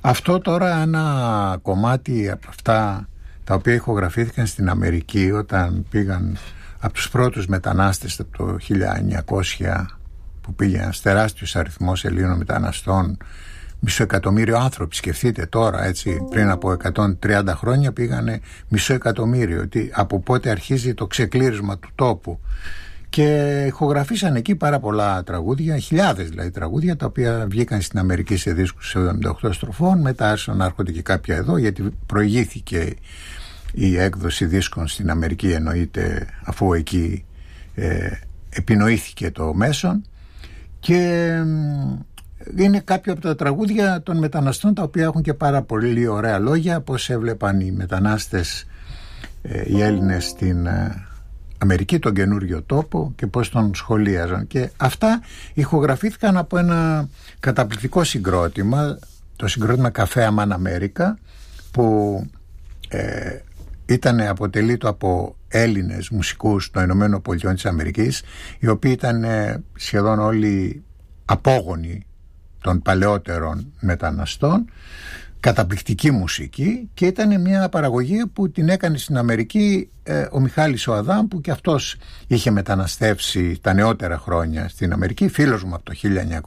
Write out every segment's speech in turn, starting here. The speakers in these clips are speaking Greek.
Αυτό τώρα ένα κομμάτι από αυτά τα οποία ηχογραφήθηκαν στην Αμερική όταν πήγαν από τους πρώτους μετανάστες από το 1900 που πήγε ένας τεράστιος αριθμός Ελλήνων μεταναστών, 500.000 άνθρωποι. Σκεφτείτε τώρα, έτσι, πριν από 130 χρόνια πήγανε 500.000. Ότι από πότε αρχίζει το ξεκλήρισμα του τόπου. Και ηχογραφήσαν εκεί πάρα πολλά τραγούδια, χιλιάδες δηλαδή τραγούδια, τα οποία βγήκαν στην Αμερική σε δίσκους 78 στροφών. Μετά άρχισαν να έρχονται και κάποια εδώ, γιατί προηγήθηκε η έκδοση δίσκων στην Αμερική, εννοείται, αφού εκεί επινοήθηκε το μέσον. Και είναι κάποια από τα τραγούδια των μεταναστών, τα οποία έχουν και πάρα πολύ ωραία λόγια, πώς έβλεπαν οι μετανάστες, οι Έλληνες στην Αμερική, τον καινούριο τόπο, και πώς τον σχολίαζαν. Και αυτά ηχογραφήθηκαν από ένα καταπληκτικό συγκρότημα, το συγκρότημα Café Aman America, που αποτελείτο από Έλληνες μουσικούς των Ηνωμένων Πολιτειών της Αμερικής, οι οποίοι ήταν σχεδόν όλοι απόγονοι των παλαιότερων μεταναστών, καταπληκτική μουσική, και ήταν μια παραγωγή που την έκανε στην Αμερική ο Μιχάλης ο Αδάμ, που και αυτός είχε μεταναστεύσει τα νεότερα χρόνια στην Αμερική, φίλος μου από το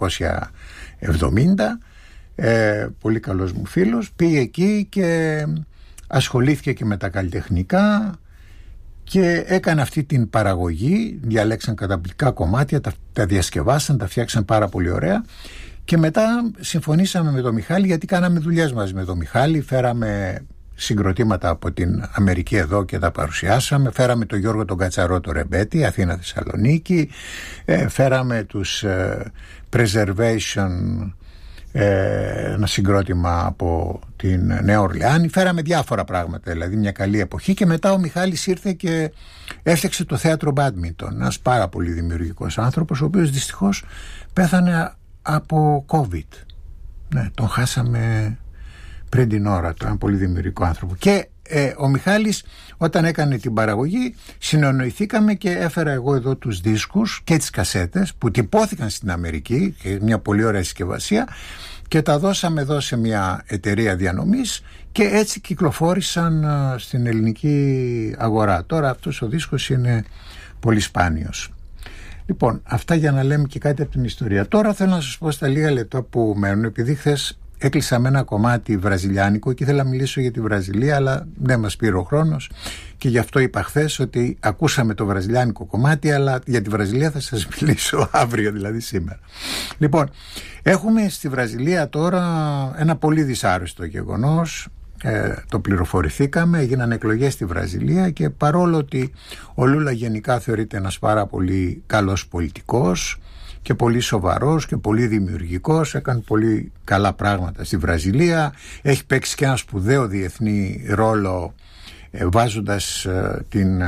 1970, πολύ καλός μου φίλος. Πήγε εκεί και ασχολήθηκε και με τα καλλιτεχνικά και έκανε αυτή την παραγωγή. Διαλέξαν καταπληκτικά κομμάτια, τα διασκευάσαν, τα φτιάξαν πάρα πολύ ωραία. Και μετά συμφωνήσαμε με τον Μιχάλη, γιατί κάναμε δουλειές μαζί με τον Μιχάλη. Φέραμε συγκροτήματα από την Αμερική εδώ και τα παρουσιάσαμε. Φέραμε τον Γιώργο τον Κατσαρό το ρεμπέτι, Αθήνα Θεσσαλονίκη. Φέραμε τους Preservation, ένα συγκρότημα από την Νέα Ορλεάνη. Φέραμε διάφορα πράγματα, δηλαδή μια καλή εποχή. Και μετά ο Μιχάλης ήρθε και έφτιαξε το θέατρο Μπάντμιντον. Ένας πάρα πολύ δημιουργικός άνθρωπος, ο οποίος δυστυχώς πέθανε από COVID. Ναι, τον χάσαμε πριν την ώρα του, έναν πολύ δημιουργικό άνθρωπο. Και ο Μιχάλης, όταν έκανε την παραγωγή, συνεννοηθήκαμε και έφερα εγώ εδώ τους δίσκους και τις κασέτες που τυπώθηκαν στην Αμερική, και μια πολύ ωραία συσκευασία, και τα δώσαμε εδώ σε μια εταιρεία διανομής, και έτσι κυκλοφόρησαν στην ελληνική αγορά. Τώρα αυτός ο δίσκος είναι πολύ σπάνιος. Λοιπόν, αυτά για να λέμε και κάτι από την ιστορία. Τώρα θέλω να σας πω στα λίγα λεπτά που μένουν, επειδή χθες έκλεισα με ένα κομμάτι βραζιλιάνικο και ήθελα να μιλήσω για τη Βραζιλία, αλλά δεν μας πήρε ο χρόνος, και γι' αυτό είπα χθες ότι ακούσαμε το βραζιλιάνικο κομμάτι, αλλά για τη Βραζιλία θα σας μιλήσω αύριο, δηλαδή σήμερα. Λοιπόν, έχουμε στη Βραζιλία τώρα ένα πολύ δυσάρεστο γεγονός. Το πληροφορηθήκαμε, έγιναν εκλογές στη Βραζιλία, και παρόλο ότι ο Λούλα γενικά θεωρείται ένας πάρα πολύ καλός πολιτικός και πολύ σοβαρός και πολύ δημιουργικός, έκανε πολύ καλά πράγματα στη Βραζιλία, έχει παίξει και ένα σπουδαίο διεθνή ρόλο, βάζοντας την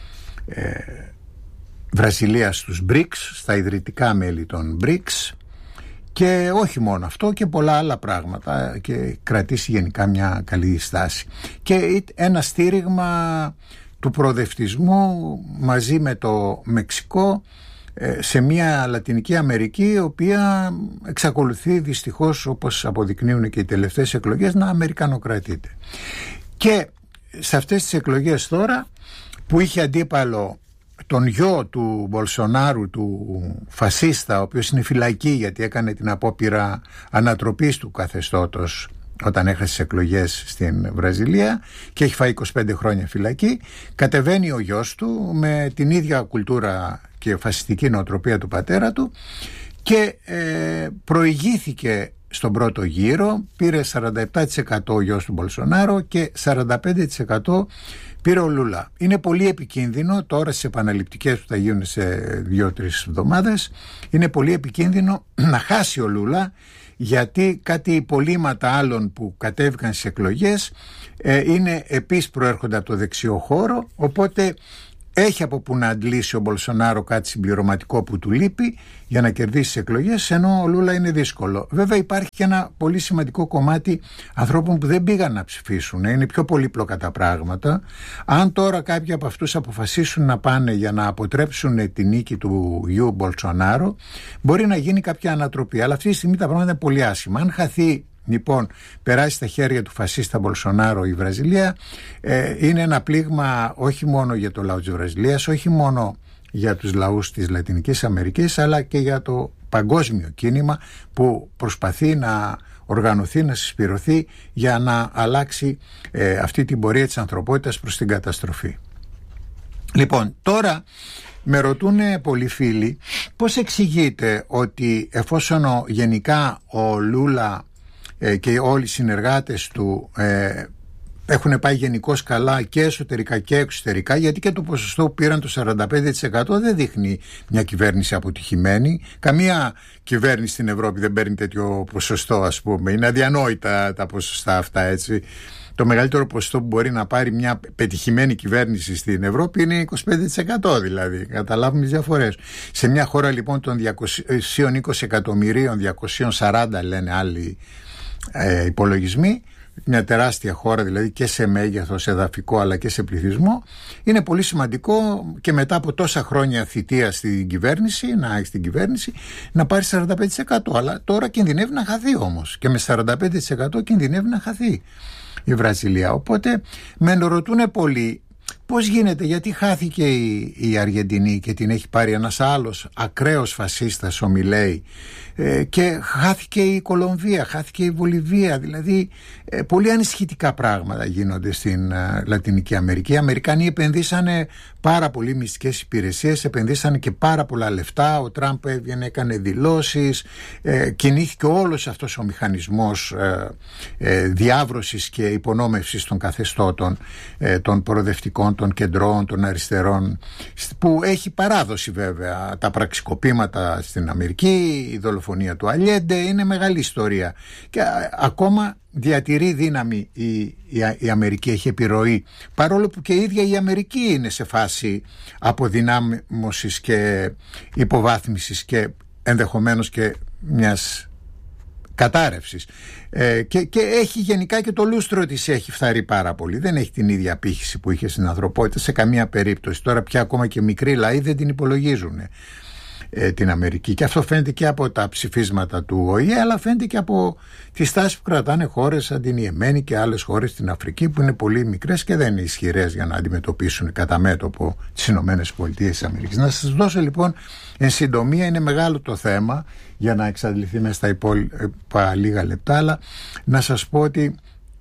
Βραζιλία στους BRICS, στα ιδρυτικά μέλη των BRICS. Και όχι μόνο αυτό, και πολλά άλλα πράγματα, και κρατήσει γενικά μια καλή στάση. Και ένα στήριγμα του προοδευτισμού μαζί με το Μεξικό σε μια Λατινική Αμερική, η οποία εξακολουθεί δυστυχώς, όπως αποδεικνύουν και οι τελευταίες εκλογές, να αμερικανοκρατείται. Και σε αυτές τις εκλογές τώρα, που είχε αντίπαλο τον γιο του Μπολσονάρου, του φασίστα, ο οποίος είναι φυλακή γιατί έκανε την απόπειρα ανατροπής του καθεστώτος όταν έχασε τις εκλογές στην Βραζιλία και έχει φάει 25 χρόνια φυλακή, κατεβαίνει ο γιος του με την ίδια κουλτούρα και φασιστική νοοτροπία του πατέρα του και προηγήθηκε στον πρώτο γύρο, πήρε 47% ο γιος του Μπολσονάρο και 45% πήρε ο Λούλα. Είναι πολύ επικίνδυνο τώρα στις επαναληπτικές που θα γίνουν σε 2-3 εβδομάδες, είναι πολύ επικίνδυνο να χάσει ο Λούλα, γιατί κάτι υπολείμματα άλλων που κατέβηκαν στις εκλογές είναι επίσης προέρχονται από το δεξιό χώρο, οπότε έχει από που να αντλήσει ο Μπολσονάρο κάτι συμπληρωματικό που του λείπει για να κερδίσει τις εκλογές, ενώ ο Λούλα είναι δύσκολο. Βέβαια υπάρχει και ένα πολύ σημαντικό κομμάτι ανθρώπων που δεν πήγαν να ψηφίσουν, είναι πιο πολύπλοκα τα πράγματα. Αν τώρα κάποιοι από αυτούς αποφασίσουν να πάνε για να αποτρέψουν τη νίκη του γιου Μπολσονάρο, μπορεί να γίνει κάποια ανατροπή, αλλά αυτή τη στιγμή τα πράγματα είναι πολύ άσχημα. Αν χαθεί λοιπόν περάσει στα χέρια του φασίστα Μπολσονάρο η Βραζιλία, είναι ένα πλήγμα όχι μόνο για το λαό της Βραζιλίας, όχι μόνο για τους λαούς της Λατινικής Αμερικής, αλλά και για το παγκόσμιο κίνημα που προσπαθεί να οργανωθεί, να συσπηρωθεί για να αλλάξει αυτή την πορεία της ανθρωπότητας προς την καταστροφή. Λοιπόν, τώρα με ρωτούν πολλοί φίλοι πώς εξηγείται ότι εφόσον γενικά ο Λούλα και όλοι οι συνεργάτες του έχουν πάει γενικώς καλά και εσωτερικά και εξωτερικά, γιατί και το ποσοστό που πήραν το 45% δεν δείχνει μια κυβέρνηση αποτυχημένη. Καμία κυβέρνηση στην Ευρώπη δεν παίρνει τέτοιο ποσοστό, ας πούμε. Είναι αδιανόητα τα ποσοστά αυτά, έτσι. Το μεγαλύτερο ποσοστό που μπορεί να πάρει μια πετυχημένη κυβέρνηση στην Ευρώπη είναι 25%, δηλαδή. Καταλάβουμε τις διαφορές. Σε μια χώρα λοιπόν των 220 εκατομμυρίων, 240 λένε άλλοι υπολογισμοί, μια τεράστια χώρα δηλαδή και σε μέγεθος εδαφικό αλλά και σε πληθυσμό, είναι πολύ σημαντικό και μετά από τόσα χρόνια θητεία στην κυβέρνηση, να έχει την κυβέρνηση, να πάρει 45%. Αλλά τώρα κινδυνεύει να χαθεί όμως, και με 45% κινδυνεύει να χαθεί η Βραζιλία. Οπότε με ρωτούν πολλοί πώς γίνεται, γιατί χάθηκε η Αργεντινή και την έχει πάρει ένας άλλος ακραίος φασίστας, ο Μιλέι, και χάθηκε η Κολομβία, χάθηκε η Βολιβία. Δηλαδή πολύ ανησυχητικά πράγματα γίνονται στην Λατινική Αμερική. Οι Αμερικανοί επενδύσανε πάρα πολύ μυστικές υπηρεσίες, επενδύσανε και πάρα πολλά λεφτά. Ο Τραμπ έβγαινε, έκανε δηλώσεις, κινήθηκε όλος αυτός ο μηχανισμός διάβρωσης και υπονόμευσης των καθεστώτων, των προοδευτικών, των κεντρών, των αριστερών, που έχει παράδοση βέβαια. Τα πραξικοπήματα στην Αμερική, η δολοφονία του Αλιέντε, είναι μεγάλη ιστορία και ακόμα διατηρεί δύναμη η Αμερική, έχει επιρροή, παρόλο που και η ίδια η Αμερική είναι σε φάση αποδυνάμωσης και υποβάθμισης και ενδεχομένως και μιας κατάρρευσης, και έχει γενικά και το λούστρο της έχει φθαρεί πάρα πολύ. Δεν έχει την ίδια απήχηση που είχε στην ανθρωπότητα σε καμία περίπτωση. Τώρα πια ακόμα και μικροί λαοί δεν την υπολογίζουν την Αμερική, και αυτό φαίνεται και από τα ψηφίσματα του ΟΗΕ, αλλά φαίνεται και από τη στάση που κρατάνε χώρες σαν την Ιεμένη και άλλες χώρες στην Αφρική που είναι πολύ μικρές και δεν είναι ισχυρές για να αντιμετωπίσουν κατά μέτωπο τις Ηνωμένες Πολιτείες της Αμερικής. Να σας δώσω λοιπόν εν συντομία, είναι μεγάλο το θέμα για να εξαντληθεί μέσα στα υπόλοιπα λίγα λεπτά, αλλά να σας πω ότι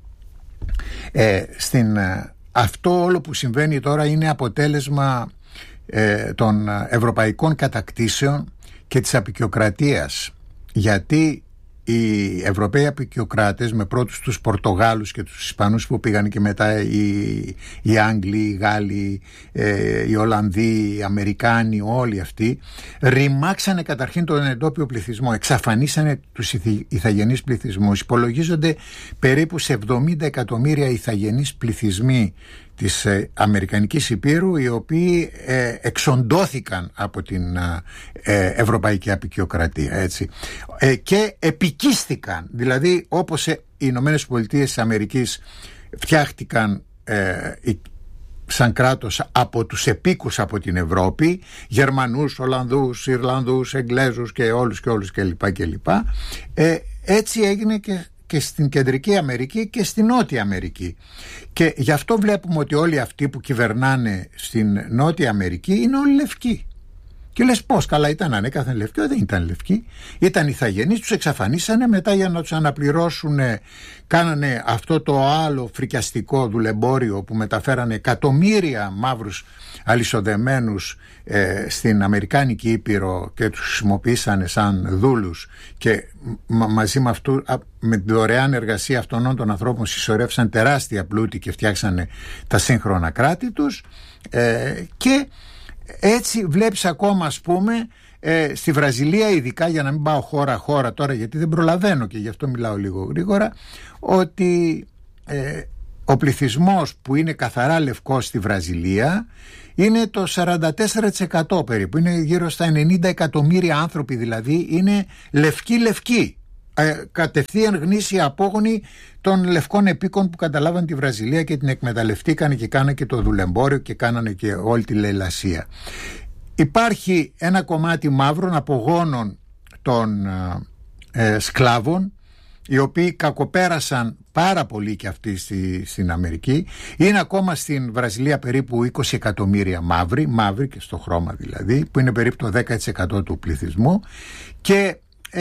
αυτό όλο που συμβαίνει τώρα είναι αποτέλεσμα των ευρωπαϊκών κατακτήσεων και της απικιοκρατίας, γιατί οι Ευρωπαίοι απικιοκράτες, με πρώτους τους Πορτογάλους και τους Ισπανούς που πήγαν και μετά οι Άγγλοι, οι Γάλλοι, οι Ολλανδοί, οι Αμερικάνοι, όλοι αυτοί ρημάξανε καταρχήν τον εντόπιο πληθυσμό, εξαφανίσανε τους ηθαγενείς πληθυσμούς. Υπολογίζονται περίπου σε 70 εκατομμύρια ηθαγενείς πληθυσμοί της Αμερικανικής Υπήρου, οι οποίοι εξοντώθηκαν από την ευρωπαϊκή απικιοκρατία, έτσι, και επικίστηκαν. Δηλαδή όπως οι Ηνωμένες Πολιτείες της Αμερικής φτιάχτηκαν σαν κράτος από τους επίκους από την Ευρώπη, Γερμανούς, Ολλανδούς, Ιρλανδούς, Εγγλέζους και όλους κλπ. Έτσι έγινε και στην Κεντρική Αμερική και στην Νότια Αμερική. Και γι' αυτό βλέπουμε ότι όλοι αυτοί που κυβερνάνε στην Νότια Αμερική είναι όλοι λευκοί. Και λες πώς, καλά ήταν ανέκαθεν λευκοί? Δεν ήταν λευκοί, ήταν ηθαγενείς, τους εξαφανίσανε, μετά για να τους αναπληρώσουν κάνανε αυτό το άλλο φρικιαστικό δουλεμπόριο που μεταφέρανε εκατομμύρια μαύρους αλυσοδεμένους στην Αμερικάνικη Ήπειρο και τους χρησιμοποίησανε σαν δούλους, και μαζί με αυτού, με τη δωρεάν εργασία αυτών των ανθρώπων, συσσωρεύσαν τεράστια πλούτη και φτιάξανε τα σύγχρονα κράτη τους, και έτσι βλέπεις ακόμα, ας πούμε, στη Βραζιλία ειδικά, για να μην πάω χώρα τώρα γιατί δεν προλαβαίνω και γι' αυτό μιλάω λίγο γρήγορα, ότι ο πληθυσμός που είναι καθαρά λευκός στη Βραζιλία είναι το 44% περίπου, είναι γύρω στα 90 εκατομμύρια άνθρωποι, δηλαδή είναι λευκοί, κατευθείαν γνήσια απόγονοι των λευκών επίκων που καταλάβαν τη Βραζιλία και την εκμεταλλευτήκανε και κάνανε και το δουλεμπόριο και κάνανε και όλη τη λαιλασία. Υπάρχει ένα κομμάτι μαύρων απογόνων των σκλάβων, οι οποίοι κακοπέρασαν πάρα πολύ και αυτοί στην Αμερική. Είναι ακόμα στην Βραζιλία περίπου 20 εκατομμύρια μαύροι και στο χρώμα δηλαδή, που είναι περίπου το 10% του πληθυσμού, και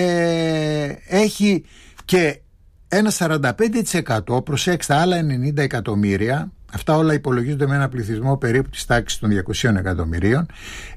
έχει και ένα 45%, προσέξτε, άλλα 90 εκατομμύρια, αυτά όλα υπολογίζονται με ένα πληθυσμό περίπου της τάξης των 200 εκατομμυρίων,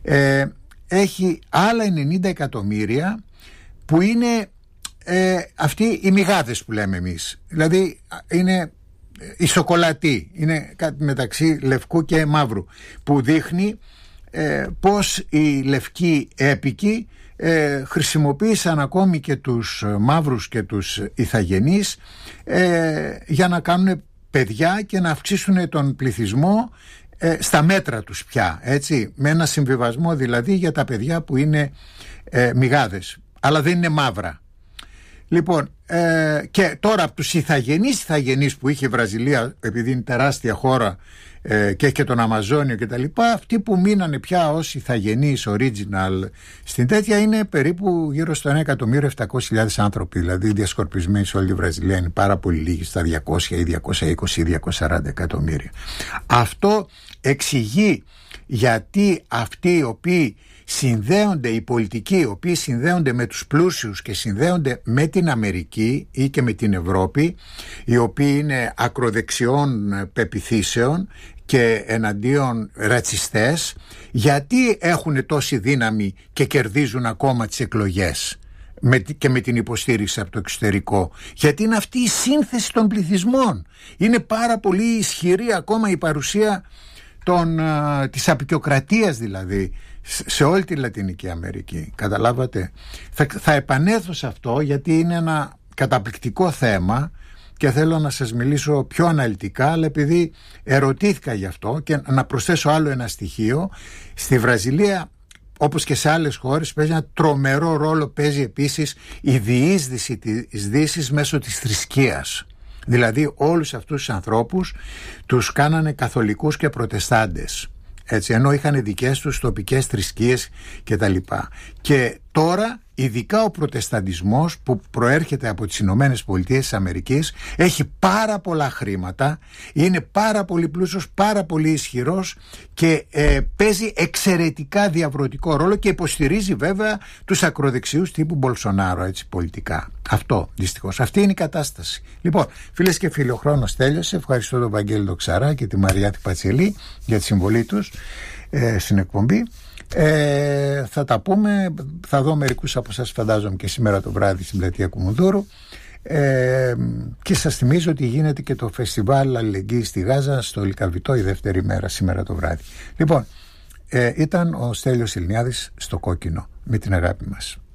έχει άλλα 90 εκατομμύρια που είναι αυτοί οι μυγάδες που λέμε εμείς, δηλαδή είναι η σοκολατή, είναι κάτι μεταξύ λευκού και μαύρου, που δείχνει πως οι λευκοί έπικοι χρησιμοποίησαν ακόμη και τους μαύρους και τους ηθαγενείς για να κάνουν παιδιά και να αυξήσουν τον πληθυσμό στα μέτρα τους πια, έτσι, με ένα συμβιβασμό δηλαδή για τα παιδιά που είναι μυγάδες αλλά δεν είναι μαύρα. Λοιπόν, και τώρα από τους ηθαγενείς που είχε η Βραζιλία, επειδή είναι τεράστια χώρα και έχει και τον Αμαζόνιο και τα λοιπά, αυτοί που μείνανε πια ως ηθαγενείς original στην τέτοια είναι περίπου γύρω στο 1.700.000 άνθρωποι, δηλαδή διασκορπισμένοι σε όλη τη Βραζιλία είναι πάρα πολύ λίγοι, στα 200 ή 220 ή 240 εκατομμύρια. Αυτό εξηγεί γιατί αυτοί οι οποίοι συνδέονται, οι πολιτικοί οι οποίοι συνδέονται με τους πλούσιους και συνδέονται με την Αμερική ή και με την Ευρώπη, οι οποίοι είναι ακροδεξιών πεποιθήσεων και εναντίον ρατσιστές, γιατί έχουν τόση δύναμη και κερδίζουν ακόμα τις εκλογές και με την υποστήριξη από το εξωτερικό? Γιατί είναι αυτή η σύνθεση των πληθυσμών. Είναι πάρα πολύ ισχυρή ακόμα η παρουσία της αποικιοκρατίας δηλαδή σε όλη τη Λατινική Αμερική. Καταλάβατε? Θα επανέλθω σε αυτό γιατί είναι ένα καταπληκτικό θέμα και θέλω να σας μιλήσω πιο αναλυτικά, αλλά επειδή ερωτήθηκα γι' αυτό, και να προσθέσω άλλο ένα στοιχείο. Στη Βραζιλία, όπως και σε άλλες χώρες, παίζει ένα τρομερό ρόλο, παίζει επίσης η διείσδυση της Δύσης μέσω της θρησκείας. Δηλαδή όλους αυτούς τους ανθρώπους τους κάνανε καθολικούς και προτεστάντες, έτσι, ενώ είχαν δικές τους τοπικές θρησκείες και τα λοιπά. Και τώρα ειδικά ο προτεσταντισμός που προέρχεται από τις Ηνωμένες Πολιτείες της Αμερικής έχει πάρα πολλά χρήματα, είναι πάρα πολύ πλούσιος, πάρα πολύ ισχυρός και παίζει εξαιρετικά διαβρωτικό ρόλο και υποστηρίζει βέβαια τους ακροδεξιούς τύπου Μπολσονάρο, έτσι, πολιτικά. Αυτό δυστυχώς, αυτή είναι η κατάσταση. Λοιπόν, φίλες και φίλοι, ο χρόνος τέλειωσε. Ευχαριστώ τον Βαγγέλη Δοξαρά και τη Μαριάτη Πατσελή για τη συμβολή τους στην εκπομπή. Θα τα πούμε, θα δω μερικούς από εσάς φαντάζομαι και σήμερα το βράδυ στην πλατεία Κουμουνδούρου, και σας θυμίζω ότι γίνεται και το φεστιβάλ Αλληλεγγύης στη Γάζα στο Λυκαβητό η δεύτερη μέρα σήμερα το βράδυ. Λοιπόν, ήταν ο Στέλιος Ελληνιάδης στο Κόκκινο, με την αγάπη μας.